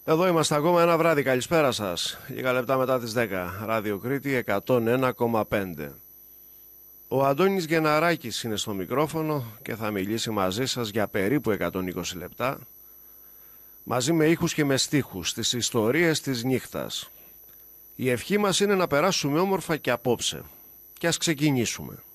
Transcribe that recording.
Εδώ είμαστε ακόμα ένα βράδυ. Καλησπέρα σας. Λίγα λεπτά μετά τις 10. Ράδιο Κρήτη 101,5. Ο Αντώνης Γεναράκης είναι στο μικρόφωνο και θα μιλήσει μαζί σας για περίπου 120 λεπτά, μαζί με ήχους και με στίχους, τις ιστορίες της νύχτας. Η ευχή μας είναι να περάσουμε όμορφα και απόψε. Και ας ξεκινήσουμε.